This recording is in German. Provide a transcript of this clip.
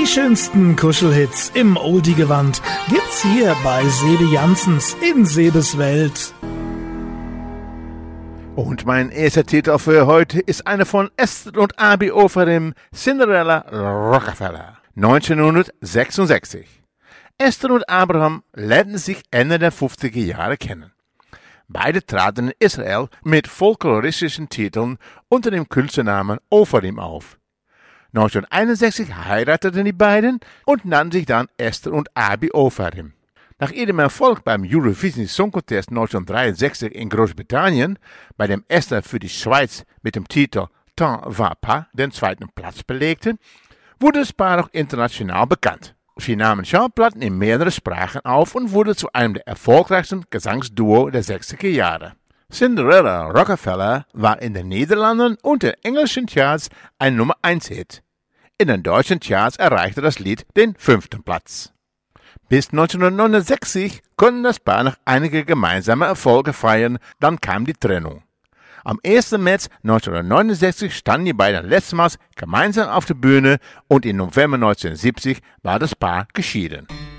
schönsten Kuschelhits im Oldie-Gewand gibt's hier bei Sebe Janssens in Sebes Welt. Und mein erster Titel für heute ist einer von Esther und Abi Ofarim, Cinderella Rockefeller, 1966. Esther und Abraham lernten sich Ende der 50er Jahre kennen. Beide traten in Israel mit folkloristischen Titeln unter dem Künstlernamen Ofarim auf. 1961 heirateten die beiden und nannten sich dann Esther und Abi Ofarim. Nach ihrem Erfolg beim Eurovision Song Contest 1963 in Großbritannien, bei dem Esther für die Schweiz mit dem Titel Tant va pas den zweiten Platz belegte, wurde das Paar auch international bekannt. Sie nahmen Schallplatten in mehreren Sprachen auf und wurde zu einem der erfolgreichsten Gesangsduo der 60er Jahre. Cinderella Rockefeller war in den Niederlanden und den englischen Charts ein Nummer 1 Hit. In den deutschen Charts erreichte das Lied den 5. Platz. Bis 1969 konnten das Paar noch einige gemeinsame Erfolge feiern, dann kam die Trennung. Am 1. März 1969 standen die beiden letztmals gemeinsam auf der Bühne und im November 1970 war das Paar geschieden.